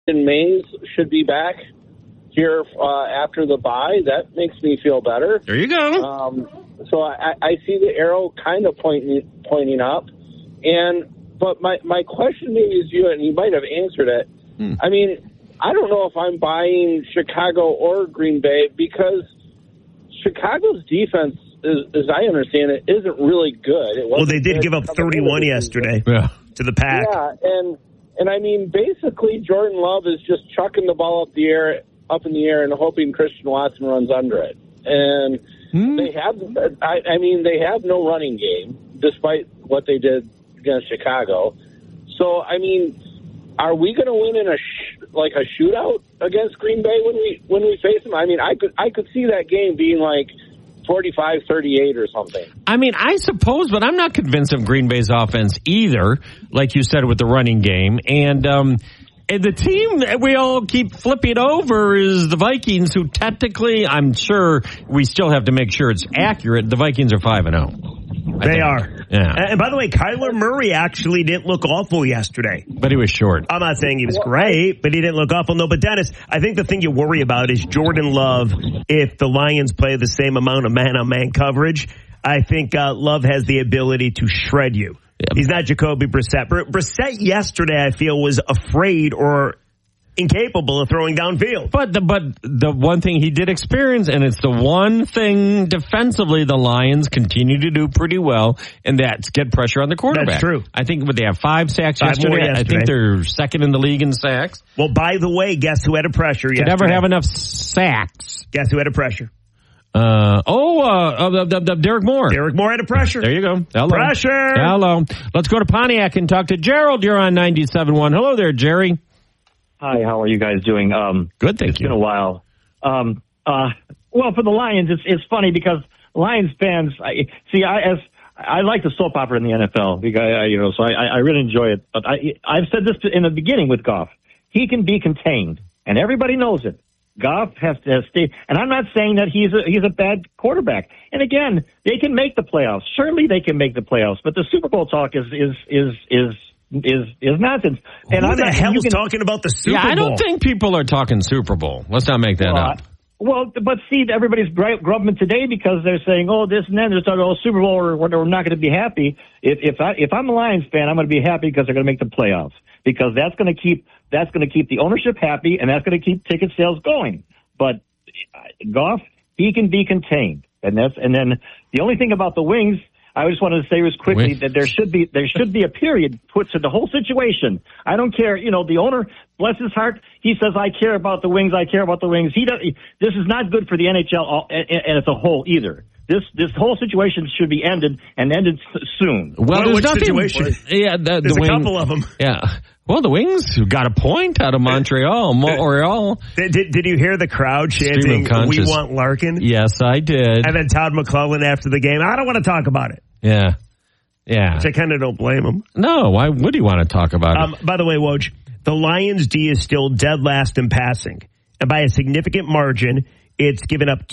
Mays should be back here after the bye. That makes me feel better. There you go. So I see the arrow kind of pointing up. But my question maybe is you, and you might have answered it. I mean, I don't know if I'm buying Chicago or Green Bay because Chicago's defense, as I understand it, isn't really good. Well, they did give up 31 yesterday to the Pack. Yeah, and I mean, basically, Jordan Love is just chucking the ball up in the air and hoping Christian Watson runs under it. And they have no running game, despite what they did against Chicago. So, I mean, are we going to win in a shootout against Green Bay when we face them? I mean, I could see that game being like 45-38 or something. I mean, I suppose, but I'm not convinced of Green Bay's offense either, like you said with the running game. And the team that we all keep flipping over is the Vikings, who technically, I'm sure we still have to make sure it's accurate. The Vikings are 5-0. They are. Yeah. And by the way, Kyler Murray actually didn't look awful yesterday. But he was short. I'm not saying he was great, but he didn't look awful. No, but Dennis, I think the thing you worry about is Jordan Love. If the Lions play the same amount of man-on-man coverage, I think Love has the ability to shred you. Yep. He's not Jacoby Brissett. Brissett yesterday, I feel, was afraid or incapable of throwing downfield. But the one thing he did experience, and it's the one thing defensively the Lions continue to do pretty well, and that's get pressure on the quarterback. That's true. I think they have 5 sacks yesterday. I think they're second in the league in sacks. Well, by the way, guess who had a pressure yesterday? They never have enough sacks. Guess who had a pressure? Derek Moore. Derek Moore had a pressure. There you go. Hello. Pressure. Hello. Let's go to Pontiac and talk to Gerald. You're on 97.1. Hello there, Jerry. Hi, how are you guys doing? Good, thank you. It's been a while. Well, for the Lions, it's funny because Lions fans, I like the soap opera in the NFL because so I really enjoy it. But I've said this in the beginning with Goff. He can be contained, and everybody knows it. Goff has to stay, and I'm not saying that he's a bad quarterback. And again, they can make the playoffs. Surely they can make the playoffs. But the Super Bowl talk is nonsense. And who the hell is talking about the Super Bowl? I don't think people are talking Super Bowl. Let's not make that up. Well, but see, everybody's grubbing today because they're saying, oh, this and then. They're talking, oh, Super Bowl, or we're not going to be happy. If I'm a Lions fan, I'm going to be happy because they're going to make the playoffs, because that's going to keep the ownership happy, and that's going to keep ticket sales going. But Goff, he can be contained, and then the only thing about the Wings, I just wanted to say was quickly that there should be a period put to the whole situation. I don't care, the owner, bless his heart, he says, I care about the Wings, I care about the Wings. This is not good for the NHL and as a whole either. This whole situation should be ended soon. Well, there's nothing. Situation? Yeah, there's a couple of them. Yeah. Well, the Wings got a point out of Montreal. Did you hear the crowd chanting, "We want Larkin"? Yes, I did. And then Todd McClellan after the game, I don't want to talk about it. Yeah. Which I kind of don't blame him. No, why would he want to talk about it? By the way, Woj, the Lions' D is still dead last in passing. And by a significant margin, it's given up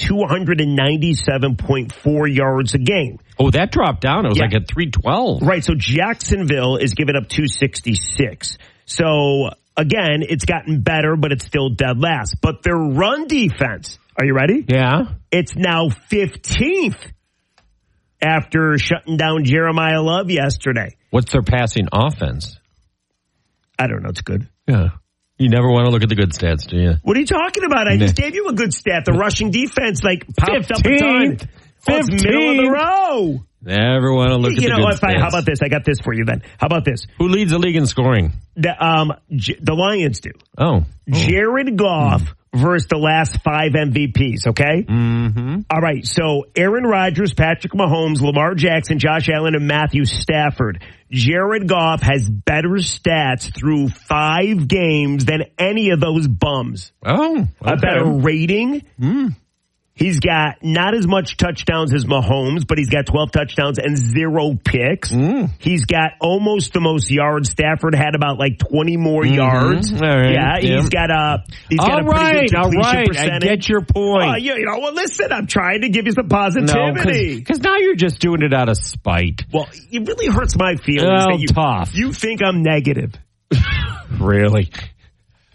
297.4 yards a game. Oh, that dropped down. It was like at 312. Right, so Jacksonville is giving up 266. So, again, it's gotten better, but it's still dead last. But their run defense, are you ready? Yeah. It's now 15th after shutting down Jeremiah Love yesterday. What's their passing offense? I don't know. It's good. Yeah. You never want to look at the good stats, do you? What are you talking about? I just gave you a good stat. The rushing defense, popped up a ton. 15th. Middle of the row. Never want to look at the good stats. How about this? I got this for you then. How about this? Who leads the league in scoring? The Lions do. Oh. Jared Goff versus the last 5 MVPs, okay? Mm-hmm. All right, so Aaron Rodgers, Patrick Mahomes, Lamar Jackson, Josh Allen, and Matthew Stafford. Jared Goff has better stats through 5 games than any of those bums. Oh, okay. A better rating. He's got not as much touchdowns as Mahomes, but he's got 12 touchdowns and 0 picks. He's got almost the most yards. Stafford had about 20 more yards. All right. Yeah, he's got a pretty good completion percentage. I get your point. Well, listen, I'm trying to give you some positivity. Because now you're just doing it out of spite. Well, it really hurts my feelings that tough. You think I'm negative. Really?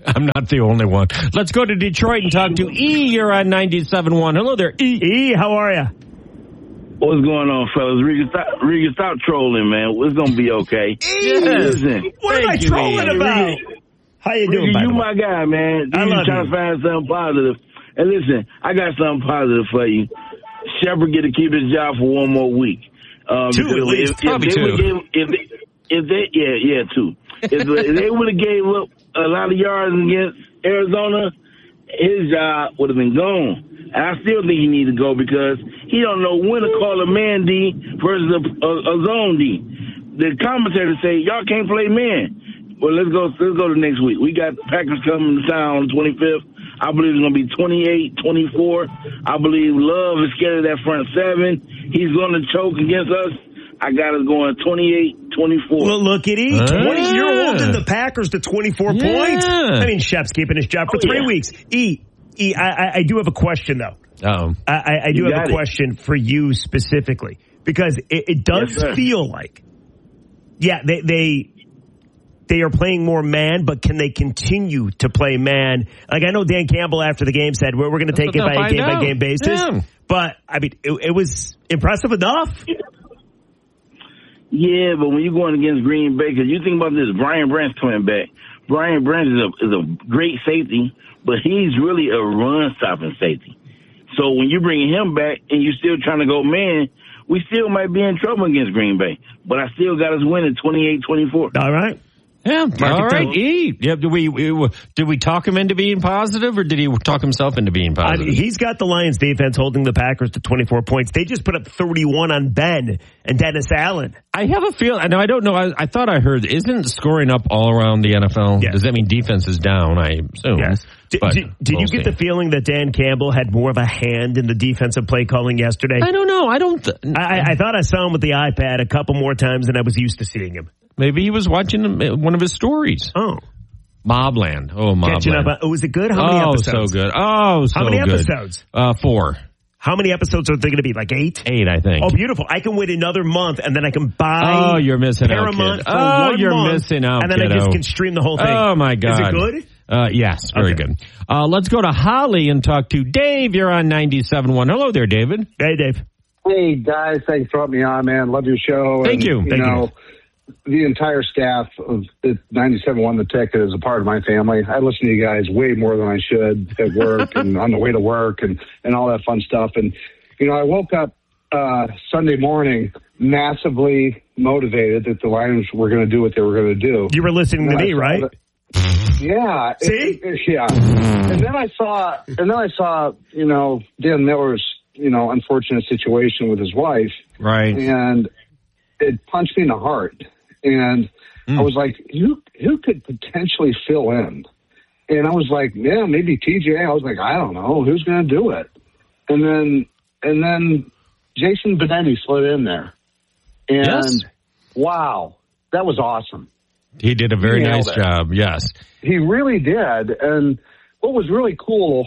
I'm not the only one. Let's go to Detroit and talk to E. You're on 97.1. Hello there, E. E, how are you? What's going on, fellas? Riga, stop trolling, man. It's going to be okay. Yes. Listen, What am I trolling about? How you doing, Riga, by you the way? my guy, man. I love trying you. to find something positive. And listen, I got something positive for you. Shepard get to keep his job for one more week. Two at least. Probably two. If they would have gave up a lot of yards against Arizona, his job would have been gone. And I still think he need to go because he don't know when to call a man D versus a zone D. The commentators say y'all can't play man. Well, let's go to next week. We got Packers coming to town on the 25th. I believe it's going to be 28-24. I believe Love is scared of that front seven. He's going to choke against us. I got it going 28-24. Well, look at E. 20, you're holding the Packers to 24 points. I mean, Shep's keeping his job for 3 weeks. E, I do have a question, though. Oh, I do have a question for you specifically. Because it does feel like, they are playing more man, but can they continue to play man? Like, I know Dan Campbell after the game said, we're going to take it by a game-by-game basis. Yeah. But, I mean, it was impressive enough. Yeah, but when you're going against Green Bay, because you think about this, Brian Branch coming back. Brian Branch is a great safety, but he's really a run-stopping safety. So when you bring him back and you're still trying to go man, we still might be in trouble against Green Bay. But I still got us winning 28-24. All right. Yeah, all right, E. Yeah, did we talk him into being positive, or did he talk himself into being positive? He's got the Lions defense holding the Packers to 24 points. They just put up 31 on Ben and Dennis Allen. I have a feel. I don't know. I thought I heard. Isn't scoring up all around the NFL? Yes. Does that mean defense is down? I assume. Yes. Did you get the feeling that Dan Campbell had more of a hand in the defensive play calling yesterday? I don't know. I thought I saw him with the iPad a couple more times than I was used to seeing him. Maybe he was watching one of his stories. Oh. Mobland. Oh, Mobland. Catching up. Was it good? How many episodes? So good. Oh, so good. How many episodes? 4. How many episodes are they going to be? Like 8? 8, I think. Oh, beautiful. I can wait another month, and then I can buy you're missing Paramount out, kid. for 1 you're month, missing out, and then kiddo. I just can stream the whole thing. Oh, my God. Is it good? Yes, very good. Let's go to Holly and talk to Dave. You're on 97.1. Hello there, David. Hey, Dave. Hey, guys. Thanks for having me on, man. Love your show. Thank you. You know, the entire staff of 97.1 The Ticket is a part of my family. I listen to you guys way more than I should at work and on the way to work and all that fun stuff. And, you know, I woke up Sunday morning massively motivated that the Lions were going to do what they were going to do. You were listening to me, right? Yeah. See? Yeah. And then I saw, you know, Dan Miller's, you know, unfortunate situation with his wife. Right. And it punched me in the heart. And I was like, who could potentially fill in? And I was like, yeah, maybe TJ. I was like, I don't know. Who's going to do it? And then Jason Benetti slid in there. And wow, that was awesome. He did a very nice job. Yes. He really did. And what was really cool,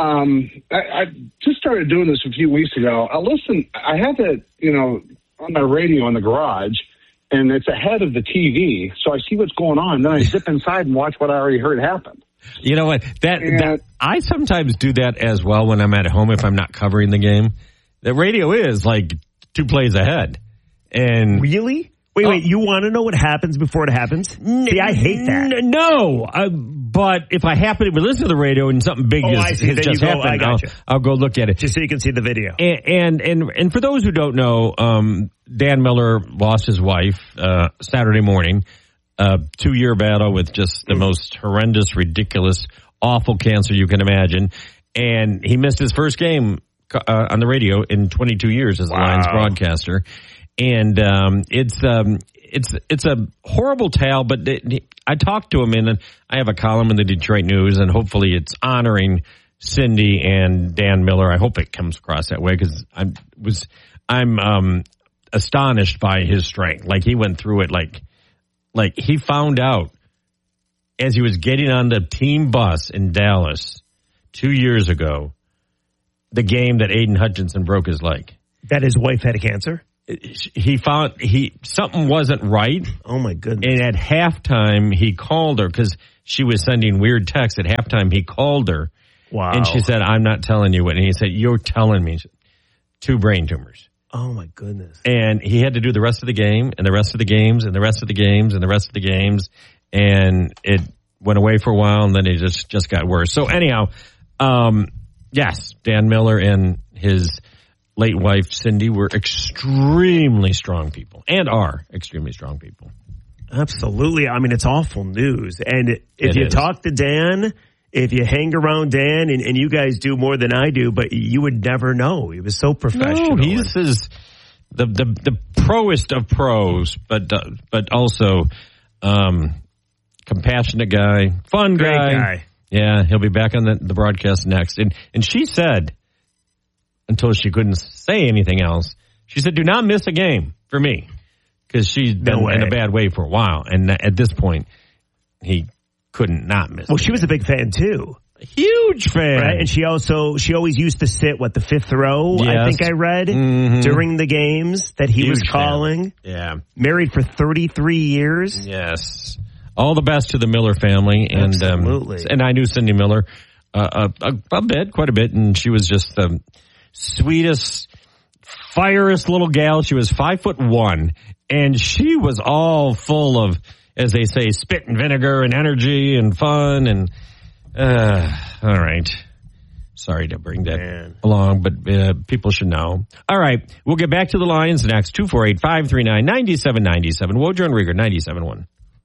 I just started doing this a few weeks ago. I had to, you know, on my radio in the garage, and it's ahead of the TV, so I see what's going on. Then I zip inside and watch what I already heard happen. You know what? That I sometimes do that as well when I'm at home if I'm not covering the game. The radio is like 2 plays ahead. And really? Wait, you want to know what happens before it happens? See, I hate that. No, but if I happen to listen to the radio and something big has just happened, I'll go look at it. Just so you can see the video. And for those who don't know, Dan Miller lost his wife Saturday morning. 2-year battle with just the most horrendous, ridiculous, awful cancer you can imagine. And he missed his first game on the radio in 22 years as a Lions broadcaster. And it's a horrible tale, but I talked to him, and I have a column in the Detroit News, and hopefully it's honoring Cindy and Dan Miller. I hope it comes across that way because I'm astonished by his strength. Like he went through it like he found out as he was getting on the team bus in Dallas 2 years ago, the game that Aiden Hutchinson broke his leg. That his wife had cancer? he found something wasn't right. Oh my goodness. And at halftime, he called her because she was sending weird texts. At halftime, he called her. Wow. And she said, I'm not telling you what. And he said, you're telling me. 2 brain tumors. Oh my goodness. And he had to do the rest of the game and the rest of the games and the rest of the games and the rest of the games. And it went away for a while, and then it just got worse. So anyhow, yes, Dan Miller and his late wife, Cindy, were extremely strong people and are extremely strong people. Absolutely. I mean, it's awful news. And if you talk to Dan, if you hang around Dan, and you guys do more than I do, but you would never know. He was so professional. No, he's the proest of pros, but also compassionate guy, fun guy. Yeah, he'll be back on the broadcast next. And she said, until she couldn't say anything else, she said, do not miss a game for me. Because she's been in a bad way for a while. And at this point, he couldn't not miss. Well, she was a big fan, too. Huge fan. Right? And she always used to sit, the fifth row, yes. I think I read, during the games that he was calling. Fan. Yeah. Married for 33 years. Yes. All the best to the Miller family. And, absolutely. And I knew Cindy Miller quite a bit, and she was just the sweetest, fierest little gal. She was 5'1", and she was all full of, as they say, spit and vinegar and energy and fun. And all right, sorry to bring that along, but people should know. All right, we'll get back to the Lions next. 248-539-9797. Woj and Rieger, 97.1.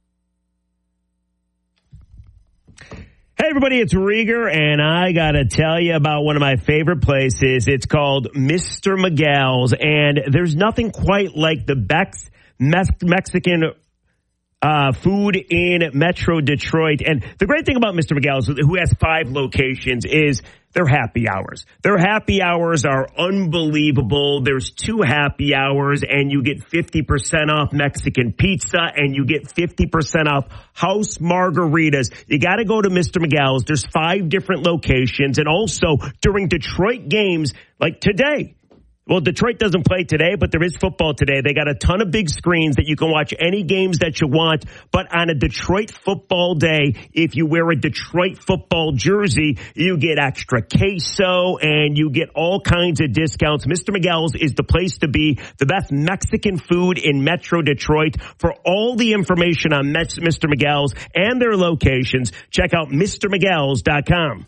Hey, everybody, it's Rieger, and I got to tell you about one of my favorite places. It's called Mr. Miguel's, and there's nothing quite like the best Mexican food in Metro Detroit. And the great thing about Mr. Miguel's, who has 5 locations, is their happy hours. Their happy hours are unbelievable. There's 2 happy hours, and you get 50% off Mexican pizza, and you get 50% off house margaritas. You got to go to Mr. Miguel's. There's 5 different locations, and also during Detroit games like today. Well, Detroit doesn't play today, but there is football today. They got a ton of big screens that you can watch any games that you want. But on a Detroit football day, if you wear a Detroit football jersey, you get extra queso and you get all kinds of discounts. Mr. Miguel's is the place to be. The best Mexican food in Metro Detroit. For all the information on Mr. Miguel's and their locations, check out MrMiguel's.com.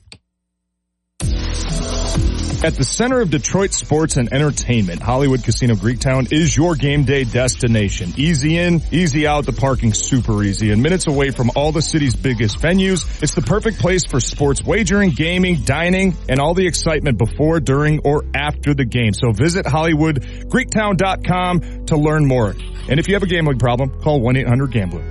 At the center of Detroit sports and entertainment, Hollywood Casino Greektown is your game day destination. Easy in, easy out, the parking super easy, and minutes away from all the city's biggest venues. It's the perfect place for sports wagering, gaming, dining, and all the excitement before, during, or after the game. So visit HollywoodGreektown.com to learn more. And if you have a gambling problem, call 1-800-GAMBLER.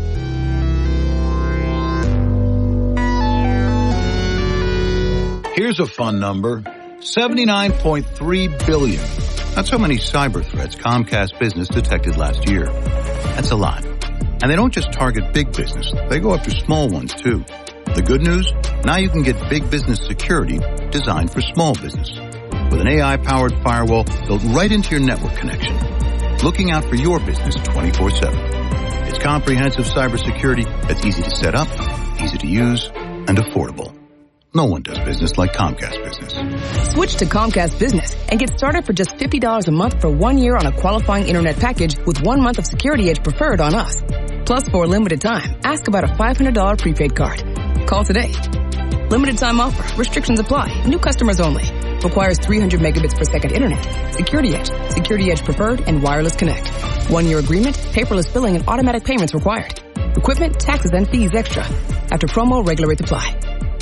Here's a fun number. 79.3 billion. That's how many cyber threats Comcast Business detected last year. That's a lot. And they don't just target big business. They go after small ones, too. The good news? Now you can get big business security designed for small business. With an AI-powered firewall built right into your network connection. Looking out for your business 24/7. It's comprehensive cybersecurity that's easy to set up, easy to use, and affordable. No one does business like Comcast Business. Switch to Comcast Business and get started for just $50 a month for 1 year on a qualifying internet package with 1 month of Security Edge preferred on us. Plus, for a limited time, ask about a $500 prepaid card. Call today. Limited time offer. Restrictions apply. New customers only. Requires 300 megabits per second internet. Security Edge. Security Edge preferred and wireless connect. 1 year agreement, paperless billing, and automatic payments required. Equipment, taxes, and fees extra. After promo, regular rates apply.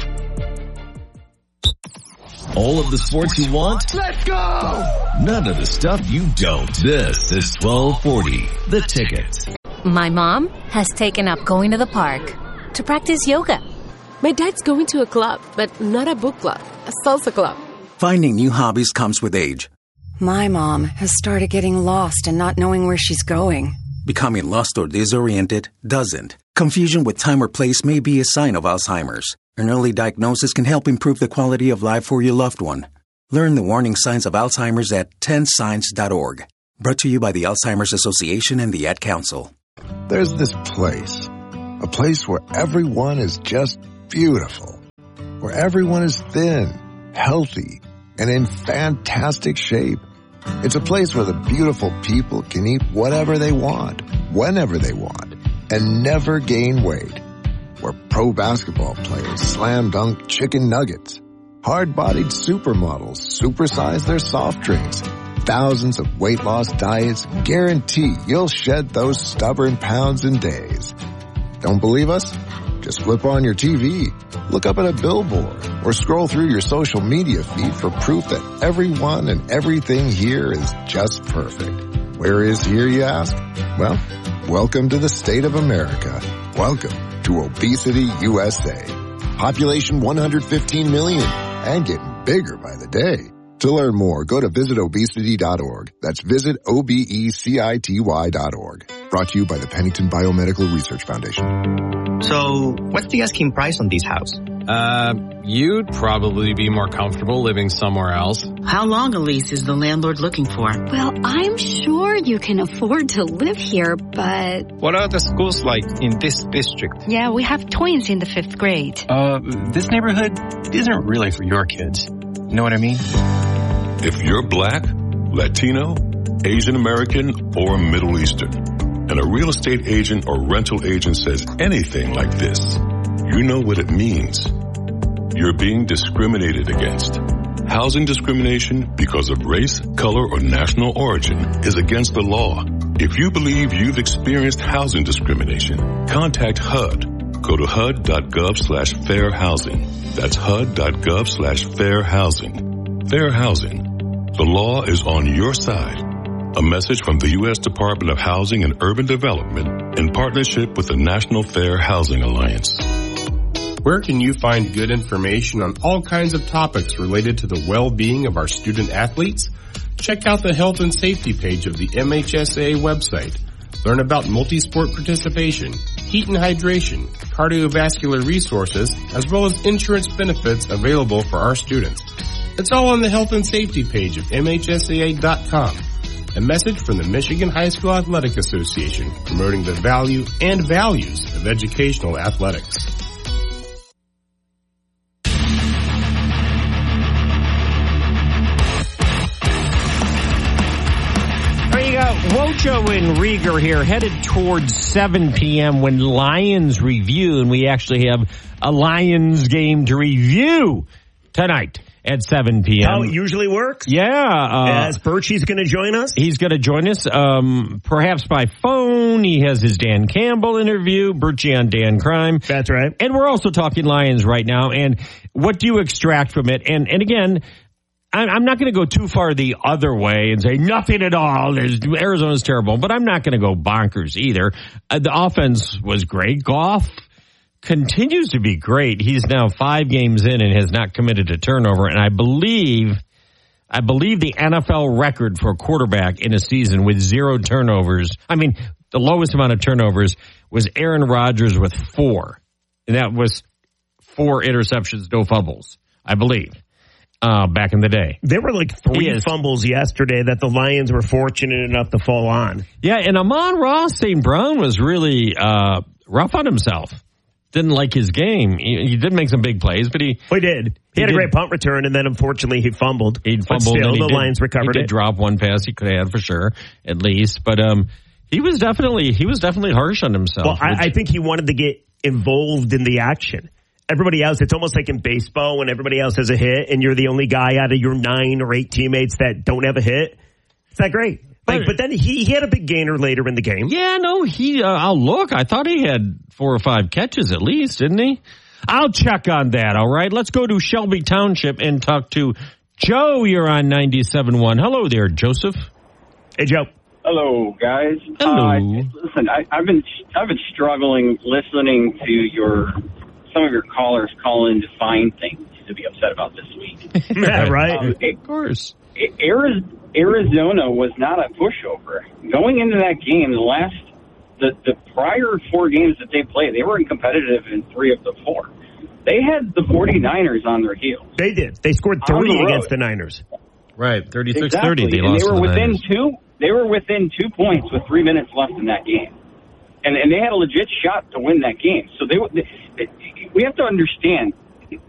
All of the sports you want? Let's go! None of the stuff you don't. This is 1240, The Ticket. My mom has taken up going to the park to practice yoga. My dad's going to a club, but not a book club, a salsa club. Finding new hobbies comes with age. My mom has started getting lost and not knowing where she's going. Becoming lost or disoriented doesn't. Confusion with time or place may be a sign of Alzheimer's. An early diagnosis can help improve the quality of life for your loved one. Learn the warning signs of Alzheimer's at 10signs.org. Brought to you by the Alzheimer's Association and the Ad Council. There's this place, a place where everyone is just beautiful, where everyone is thin, healthy, and in fantastic shape. It's a place where the beautiful people can eat whatever they want, whenever they want, and never gain weight. Where pro basketball players slam dunk chicken nuggets, hard-bodied supermodels supersize their soft drinks. Thousands of weight loss diets guarantee you'll shed those stubborn pounds in days. Don't believe us? Just flip on your TV, look up at a billboard, or scroll through your social media feed for proof that everyone and everything here is just perfect. Where is here, you ask? Well, welcome to the state of America. Welcome to Obesity USA. Population 115 million and getting bigger by the day. To learn more, go to visitobesity.org. That's visitobecity.org. Brought to you by the Pennington Biomedical Research Foundation. So, what's the asking price on these houses? You'd probably be more comfortable living somewhere else. How long a lease is the landlord looking for? Well, I'm sure you can afford to live here, but... What are the schools like in this district? Yeah, we have twins in the 5th grade. This neighborhood isn't really for your kids. You know what I mean? If you're Black, Latino, Asian American, or Middle Eastern, and a real estate agent or rental agent says anything like this, you know what it means. You're being discriminated against. Housing discrimination because of race, color, or national origin is against the law. If you believe you've experienced housing discrimination, contact HUD. Go to HUD.gov/fair housing. That's HUD.gov/fair housing. Fair housing. The law is on your side. A message from the U.S. Department of Housing and Urban Development in partnership with the National Fair Housing Alliance. Where can you find good information on all kinds of topics related to the well-being of our student athletes? Check out the health and safety page of the MHSAA website. Learn about multi-sport participation, heat and hydration, cardiovascular resources, as well as insurance benefits available for our students. It's all on the health and safety page of MHSAA.com. A message from the Michigan High School Athletic Association promoting the value and values of educational athletics. There you go. Wojo and Rieger here, headed towards 7 p.m. when Lions review, and we actually have a Lions game to review tonight at 7 p.m. How it usually works? Yeah. As Birchie's going to join us? He's going to join us, perhaps by phone. He has his Dan Campbell interview, Birchie on Dan Crime. That's right. And we're also talking Lions right now. And what do you extract from it? And again, I'm not going to go too far the other way and say nothing at all. Arizona's terrible, but I'm not going to go bonkers either. The offense was great. Goff continues to be great. He's now 5 games in and has not committed a turnover. And I believe the NFL record for a quarterback in a season with 0 turnovers. I mean, the lowest amount of turnovers was Aaron Rodgers with 4. And that was 4 interceptions, no fumbles, I believe, back in the day. There were like 3 fumbles yesterday that the Lions were fortunate enough to fall on. Yeah, and Amon-Ra St. Brown was really rough on himself. Didn't like his game. He did make some big plays, but he did. He had a great punt return, and then unfortunately he fumbled. He fumbled. But still, the Lions recovered it. He did drop one pass he could have had for sure, at least. But he was definitely harsh on himself. Well, I think he wanted to get involved in the action. Everybody else, it's almost like in baseball when everybody else has a hit, and you're the only guy out of your 9 or 8 teammates that don't have a hit. It's not great. But then he had a big gainer later in the game. Yeah, no, I'll look. I thought he had 4 or 5 catches at least, didn't he? I'll check on that, all right? Let's go to Shelby Township and talk to Joe. You're on 97.1. Hello there, Joseph. Hey, Joe. Hello, guys. Hello. Listen, I've been struggling listening to some of your callers call in to find things to be upset about this week. Yeah, right. Of course. Arizona was not a pushover. Going into that game, the prior 4 games that they played, they were competitive in 3 of the 4. They had the 49ers on their heels. They did. They scored 30 against the Niners. Right, 36-30. Exactly. They lost. And they were within 2. They were within 2 points with 3 minutes left in that game. And they had a legit shot to win that game. So we have to understand,